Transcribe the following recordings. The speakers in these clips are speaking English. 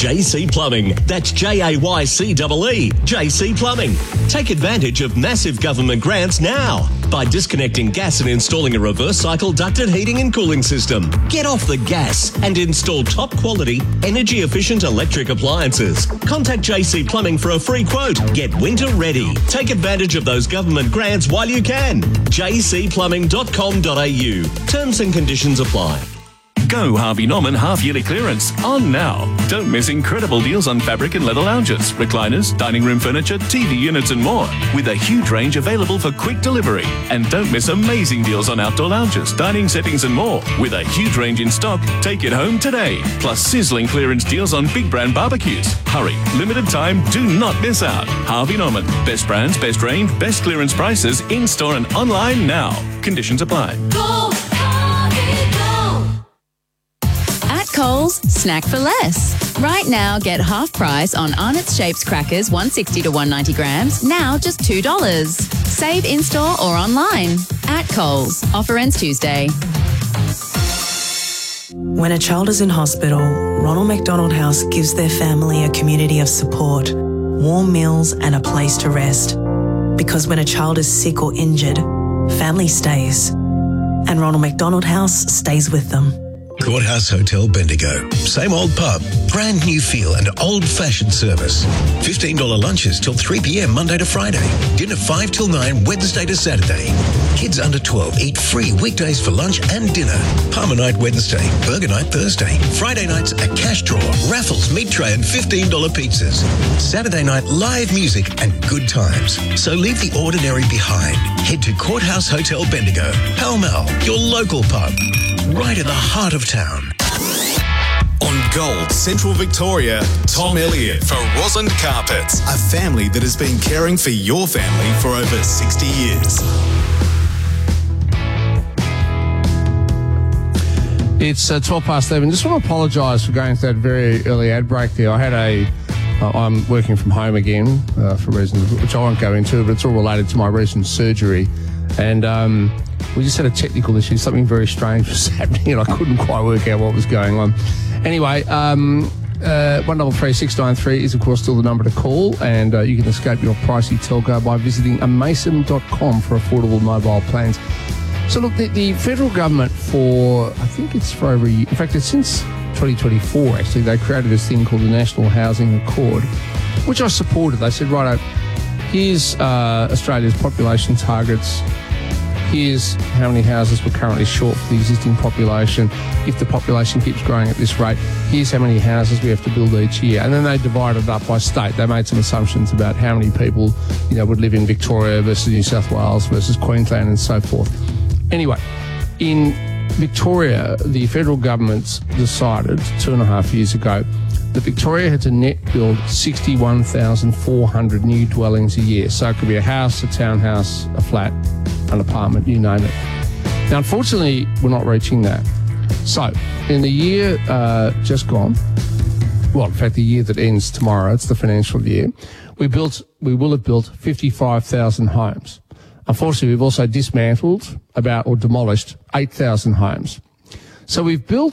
JC Plumbing. That's JAYCEE, JC Plumbing. Take advantage of massive government grants now by disconnecting gas and installing a reverse cycle ducted heating and cooling system. Get off the gas and install top quality, energy efficient electric appliances. Contact JC Plumbing for a free quote. Get winter ready. Take advantage of those government grants while you can. jcplumbing.com.au. Terms and conditions apply. Go Harvey Norman half-yearly clearance on now. Don't miss incredible deals on fabric and leather lounges, recliners, dining room furniture, TV units and more, with a huge range available for quick delivery. And don't miss amazing deals on outdoor lounges, dining settings and more, with a huge range in stock. Take it home today. Plus sizzling clearance deals on big brand barbecues. Hurry, limited time, do not miss out. Harvey Norman, best brands, best range, best clearance prices, in-store and online now. Conditions apply. Go, Harvey, go! At Coles, snack for less. Right now, get half price on Arnott's Shapes crackers, 160 to 190 grams, now just $2. Save in-store or online. At Coles. Offer ends Tuesday. When a child is in hospital, Ronald McDonald House gives their family a community of support, warm meals and a place to rest. Because when a child is sick or injured, family stays. And Ronald McDonald House stays with them. Courthouse Hotel Bendigo. Same old pub, brand new feel and old-fashioned service. $15 lunches till 3 p.m. Monday to Friday. Dinner 5 till 9 Wednesday to Saturday. Kids under 12 eat free weekdays for lunch and dinner. Palmer night Wednesday, burger night Thursday. Friday nights a cash draw, raffles, meat tray and $15 pizzas. Saturday night live music and good times. So leave the ordinary behind. Head to Courthouse Hotel Bendigo, Pall Mall, your local pub. Right in the heart of town. On Gold, Central Victoria, Tom Elliott for Rosin Carpets, a family that has been caring for your family for over 60 years. It's 11:12. Just want to apologise for going to that very early ad break there. I'm working from home again for reasons which I won't go into, but it's all related to my recent surgery. And we just had a technical issue. Something very strange was happening and I couldn't quite work out what was going on. Anyway, 133693 is, of course, still the number to call, and you can escape your pricey telco by visiting amason.com for affordable mobile plans. So, look, the federal government it's since 2024, actually, they created this thing called the National Housing Accord, which I supported. They said, righto, here's Australia's population targets. Here's how many houses we're currently short for the existing population. If the population keeps growing at this rate, here's how many houses we have to build each year. And then they divided it up by state. They made some assumptions about how many people, would live in Victoria versus New South Wales versus Queensland and so forth. Anyway, in Victoria, the federal government decided 2.5 years ago that Victoria had to net build 61,400 new dwellings a year. So it could be a house, a townhouse, a flat, an apartment, you name it. Now, unfortunately, we're not reaching that. So, in the year just gone, well, in fact, the year that ends tomorrow, it's the financial year, we will have built 55,000 homes. Unfortunately, we've also dismantled or demolished 8,000 homes. So we've built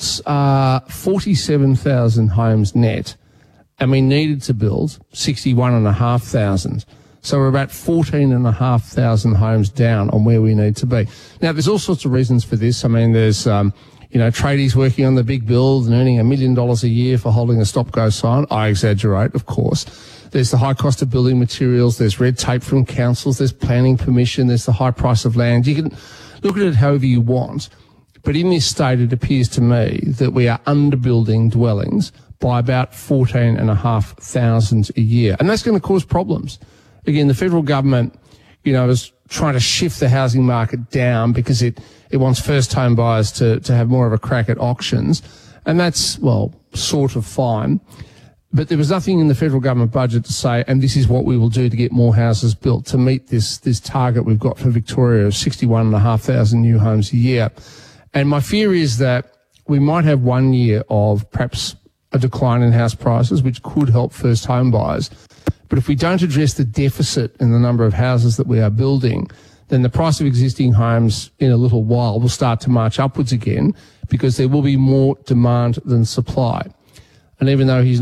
47,000 homes net, and we needed to build 61,500. So we're about 14,500 homes down on where we need to be. Now, there's all sorts of reasons for this. I mean, there's, tradies working on the big build and earning $1 million a year for holding a stop-go sign. I exaggerate, of course. There's the high cost of building materials. There's red tape from councils. There's planning permission. There's the high price of land. You can look at it however you want. But in this state, it appears to me that we are underbuilding dwellings by about 14,500 a year. And that's going to cause problems. Again, the federal government, is trying to shift the housing market down because it wants first home buyers to have more of a crack at auctions. And that's, sort of fine. But there was nothing in the federal government budget to say, and this is what we will do to get more houses built to meet this target we've got for Victoria of 61,500 new homes a year. And my fear is that we might have 1 year of perhaps a decline in house prices, which could help first home buyers. But if we don't address the deficit in the number of houses that we are building, then the price of existing homes in a little while will start to march upwards again because there will be more demand than supply. And even though he's